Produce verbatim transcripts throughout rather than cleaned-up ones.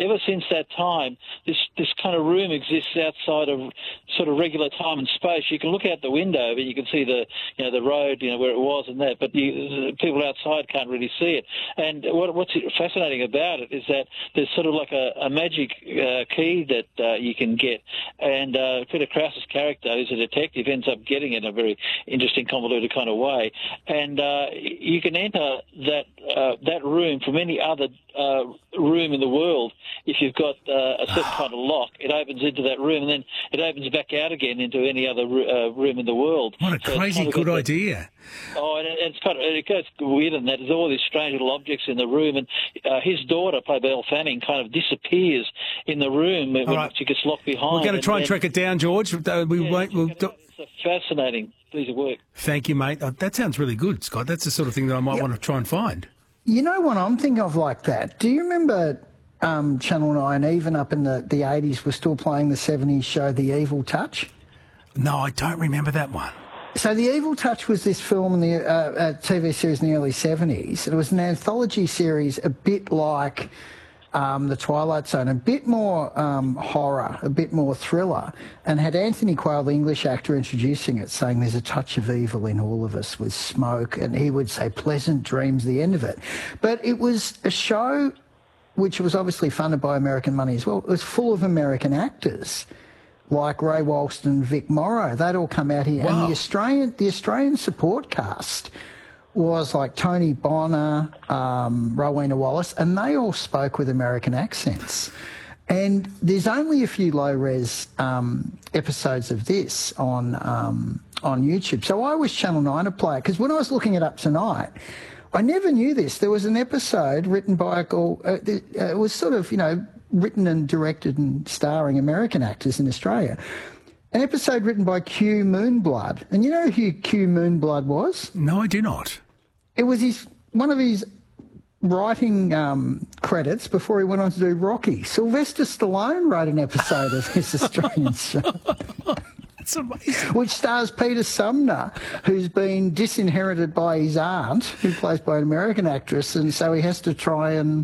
ever since that time, this this kind of room exists outside of sort of regular time and space. You can look out the window, but you can see the you know the road, you know where it was and that, but you, people outside can't really see it. And what, what's fascinating about it is that there's sort of like a, a magic uh, key that uh, you can get, and uh, Peter Krause's character, who's a detective, ends up getting it in a very interesting, convoluted kind of way, and uh, you can enter that uh, that room from any other uh, room in the world. If you've got uh, a certain kind of lock, it opens into that room, and then it opens back out again into any other uh, room in the world. What a so crazy kind of good that, idea. Oh, and it's kind of, it goes weirder than that. There's all these strange little objects in the room, and uh, his daughter, played by Elle Fanning, kind of disappears in the room when right. she gets locked behind. We're going to try and, and track it down, George. Uh, we yeah, won't. We'll do- it's a fascinating piece of work. Thank you, mate. Uh, that sounds really good, Scott. That's the sort of thing that I might yep. want to try and find. You know what I'm thinking of like that? Do you remember um, Channel nine, even up in the, the eighties, was still playing the seventies show The Evil Touch? No, I don't remember that one. So The Evil Touch was this film in the uh, uh, T V series in the early seventies. It was an anthology series, a bit like um, The Twilight Zone, a bit more um, horror, a bit more thriller, and had Anthony Quayle, the English actor, introducing it, saying there's a touch of evil in all of us with smoke, and he would say pleasant dreams, the end of it. But it was a show which was obviously funded by American money as well. It was full of American actors, like Ray Walston, Vic Morrow. They'd all come out here. Wow. And the Australian, the Australian support cast was like Tony Bonner, um, Rowena Wallace, and they all spoke with American accents. And there's only a few low-res um, episodes of this on um, on YouTube. So I was Channel nine to play it, because when I was looking it up tonight, I never knew this. There was an episode written by a girl, uh, it was sort of, you know, written and directed and starring American actors in Australia. An episode written by Q Moonblood. And you know who Q Moonblood was? No, I do not. It was his one of his writing um, credits before he went on to do Rocky. Sylvester Stallone wrote an episode of this Australian show. That's amazing. Which stars Peter Sumner, who's been disinherited by his aunt, who plays by an American actress, and so he has to try and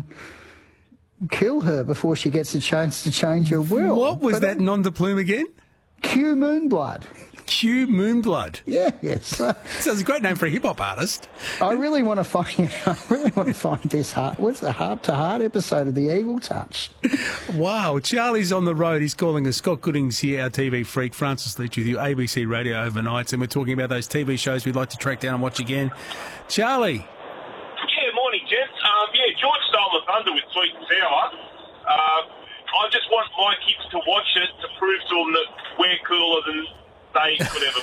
kill her before she gets a chance to change her will. What was but that nom de plume again? Q Moonblood. Q Moonblood. Yeah, yes. Uh, Sounds a great name for a hip hop artist. I really want to find. I really want to find this heart. What's the heart to heart episode of The Evil Touch? Wow, Charlie's on the road. He's calling us. Scott Gooding's here, our T V freak. Francis Leach with you, A B C Radio Overnights, and we're talking about those T V shows we'd like to track down and watch again. Charlie. Yeah, morning, gents. Um, yeah, George stole the thunder with Sweet and Sour. Uh, I just want my kids to watch it to prove to them that we're cooler than they could ever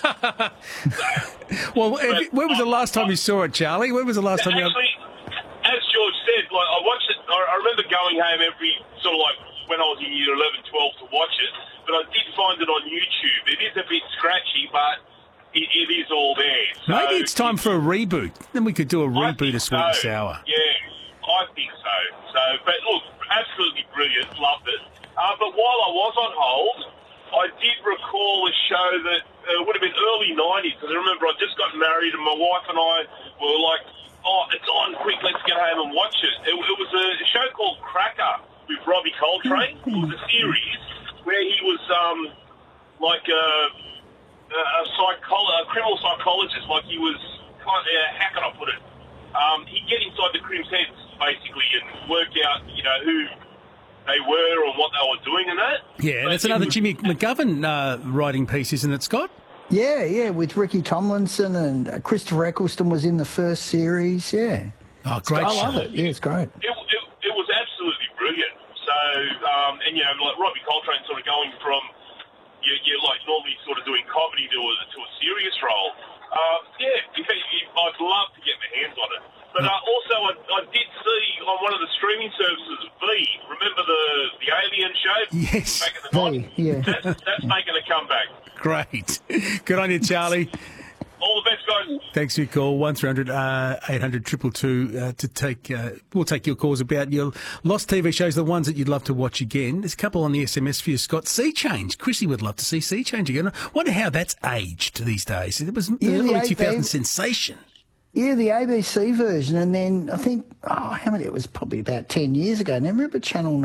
be. So, well, if, but, when was the last time you saw it, Charlie? When was the last time you... Actually, as George said, like I watched it, I, I remember going home every, sort of like when I was in year eleven, twelve to watch it, but I did find it on YouTube. It is a bit scratchy, but it, it is all there. So Maybe it's time for a reboot. Then we could do a reboot of Sweet so. and Sour. Yeah, I think so. So, but look, absolutely brilliant, loved it. Uh, but while I was on hold, I did recall a show that uh, would have been early nineties, because I remember I just got married and my wife and I were like, oh, it's on, quick, let's get home and watch it. It, it was a show called Cracker with Robbie Coltrane. It was a series where he was um, like a, a, psycholo- a criminal psychologist, like he was, kind of, uh, how can I put it? Um, he'd get inside the crims' heads, basically, and work out, you know, who they were and what they were doing and that. Yeah, but that's another was, Jimmy McGovern uh, writing piece, isn't it, Scott? Yeah, yeah, with Ricky Tomlinson and uh, Christopher Eccleston was in the first series, yeah. Oh, great I show. love it, yeah, it's great. It, it, it was absolutely brilliant. So, um, and, you know, like Robbie Coltrane sort of going from, you, you're like normally sort of doing comedy to a, to a serious role. Uh, yeah, I'd love to get my hands on it. But uh, also, I, I did see on one of the streaming services, V, remember the the Alien show? Yes. Back in the nineties? Yeah. That's, that's making a comeback. Great. Good on you, Charlie. All the best, guys. Thanks for your call. one three hundred eight hundred two two two uh, to take, uh, we'll take your calls about your lost T V shows, the ones that you'd love to watch again. There's a couple on the S M S for you, Scott. Sea Change. Chrissy would love to see Sea Change again. I wonder how that's aged these days. It was Yeah, an early the two thousand A- sensation. Yeah, the A B C version, and then I think, oh, how many? It was probably about ten years ago. Now, remember Channel